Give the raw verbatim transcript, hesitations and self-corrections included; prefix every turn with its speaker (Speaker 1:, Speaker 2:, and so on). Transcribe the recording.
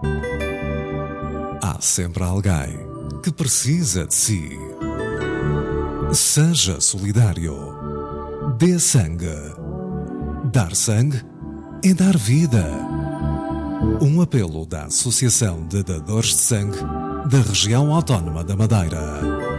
Speaker 1: Há sempre alguém que precisa de si. Seja solidário. Dê sangue. Dar sangue é dar vida. Um apelo da Associação de Dadores de Sangue da Região Autónoma da Madeira.